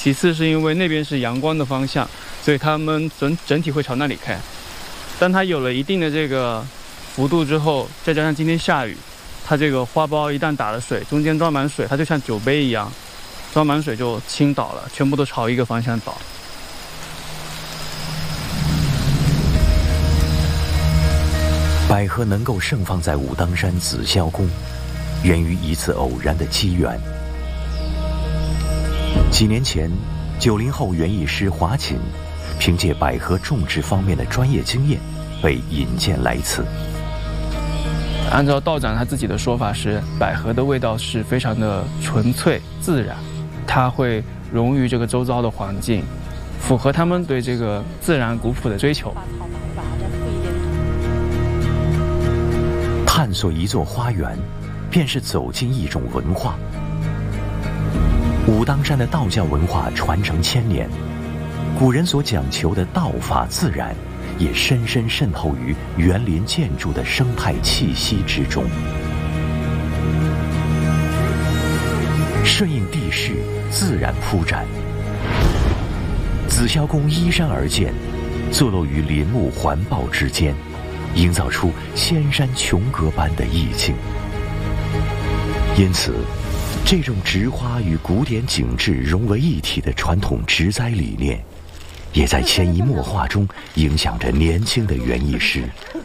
其次是因为那边是阳光的方向，所以它们整体会朝那里开。当它有了一定的这个幅度之后，再加上今天下雨，它这个花苞一旦打了水，中间装满水，它就像酒杯一样，装满水就倾倒了，全部都朝一个方向倒。 百合能够盛放在武当山紫霄宫，源于一次偶然的机缘。几年前，90后园艺师华锦凭借百合种植方面的专业经验，被引荐来此。 按照道长他自己的说法是，百合的味道是非常的纯粹自然，它会融于这个周遭的环境，符合他们对这个自然古朴的追求。 探索一座花园，便是走进一种文化。武当山的道教文化传承千年，古人所讲求的道法自然，也深深渗透于园林建筑的生态气息之中。顺应地势，自然铺展。紫霄宫依山而建，坐落于林木环抱之间，营造出仙山琼阁般的意境。因此，这种植花与古典景致融为一体的传统植栽理念，也在潜移默化中影响着年轻的园艺师。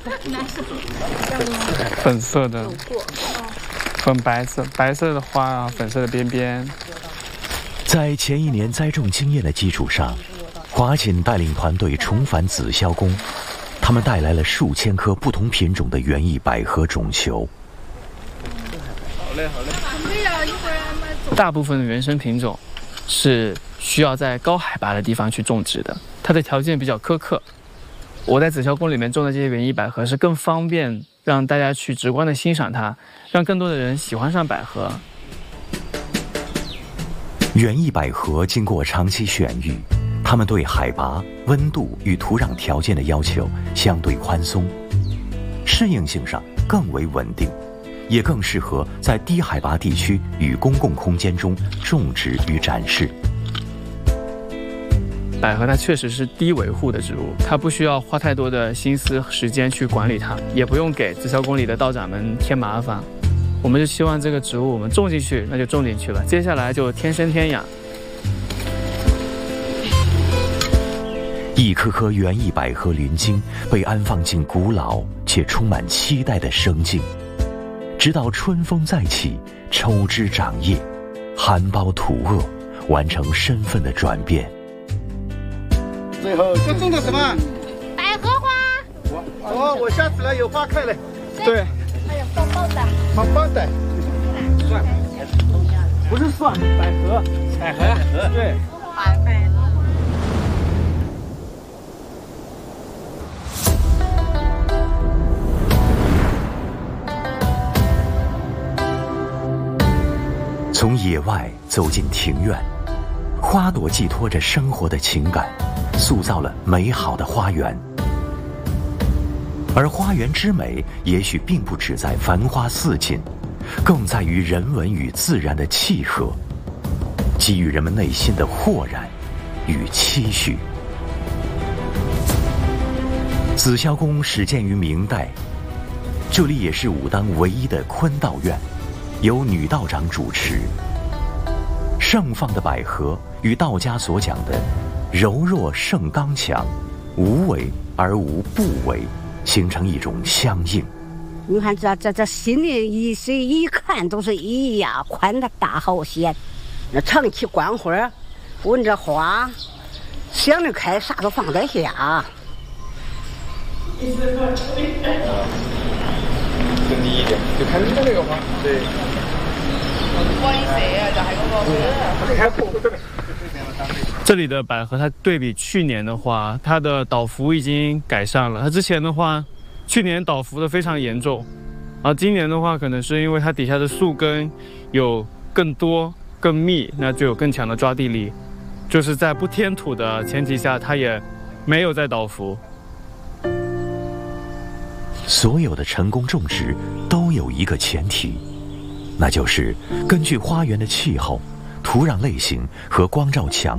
粉色的，粉白色，白色的花啊，粉色的边边。 在前一年栽种经验的基础上，华锦带领团队重返紫霄宫，他们带来了数千棵不同品种的园艺百合种球。 好嘞，好嘞。大部分的原生品种是需要在高海拔的地方去种植的，它的条件比较苛刻。我在紫霄宫里面种的这些园艺百合是更方便让大家去直观的欣赏它，让更多的人喜欢上百合。 园艺百合经过长期选育，它们对海拔、温度与土壤条件的要求相对宽松，适应性上更为稳定，也更适合在低海拔地区与公共空间中种植与展示。 百合它确实是低维护的植物，它不需要花太多的心思和时间去管理它，也不用给紫霄宫里的道长们添麻烦。我们就希望这个植物我们种进去，那就种进去了，接下来就天生天养。 一棵棵园艺百合林茎被安放进古老且充满期待的生境，直到春风再起，抽枝长叶，含苞吐萼，完成身份的转变。 最后这种的什么？ 百合花。 我下次来有花开了。对。 还有棒棒的。 棒棒的。蒜，不是蒜，百合。百合。对。 百合。 从野外走进庭院，花朵寄托着生活的情感，塑造了美好的花园。而花园之美，也许并不只在繁花似锦，更在于人文与自然的契合，给予人们内心的豁然与期许。紫霄宫始建于明代，这里也是武当唯一的坤道院，由女道长主持。盛放的百合与道家所讲的柔弱胜刚强，无为而无不为，形成一种相应。 你看这心里一水一看都是一呀宽的大好些，那长期观花，闻着花，想着开啥都放得下。 更低一点，就看你的那个花。对。 这里的百合，它对比去年的话，它的倒伏已经改善了。它之前的话，去年倒伏的非常严重，而今年的话，可能是因为它底下的树根有更多、更密，那就有更强的抓地力。就是在不添土的前提下，它也没有再倒伏。 所有的成功种植都有一个前提，那就是根据花园的气候、土壤类型和光照强